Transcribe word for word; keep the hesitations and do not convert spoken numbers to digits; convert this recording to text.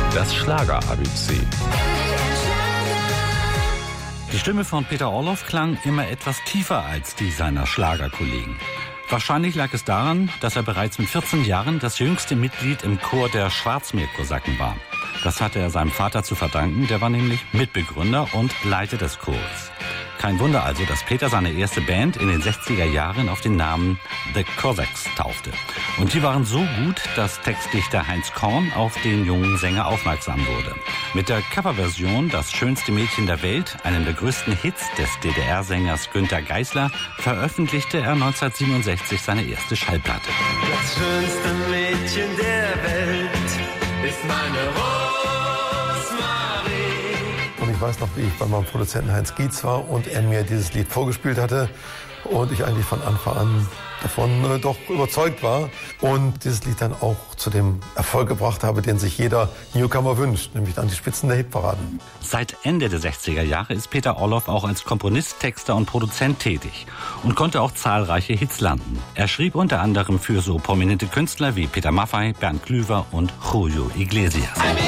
Das Schlager-A B C. Die Stimme von Peter Orloff klang immer etwas tiefer als die seiner Schlagerkollegen. Wahrscheinlich lag es daran, dass er bereits mit vierzehn Jahren das jüngste Mitglied im Chor der Schwarzmeerkosaken war. Das hatte er seinem Vater zu verdanken, der war nämlich Mitbegründer und Leiter des Chors. Kein Wunder also, dass Peter seine erste Band in den sechziger Jahren auf den Namen The Cossacks taufte. Und die waren so gut, dass Textdichter Heinz Korn auf den jungen Sänger aufmerksam wurde. Mit der Coverversion Das schönste Mädchen der Welt, einem der größten Hits des D D R-Sängers Günter Geisler, veröffentlichte er neunzehnhundertsiebenundsechzig seine erste Schallplatte. Das schönste Mädchen der Welt ist meine Rosmarie. Und ich weiß noch, wie ich bei meinem Produzenten Heinz Gietz war und er mir dieses Lied vorgespielt hatte und ich eigentlich von Anfang an davon äh, doch überzeugt war und dieses Lied dann auch zu dem Erfolg gebracht habe, den sich jeder Newcomer wünscht, nämlich an die Spitzen der Hitparaden. Seit Ende der sechziger Jahre ist Peter Orloff auch als Komponist, Texter und Produzent tätig und konnte auch zahlreiche Hits landen. Er schrieb unter anderem für so prominente Künstler wie Peter Maffay, Bernd Klüver und Julio Iglesias.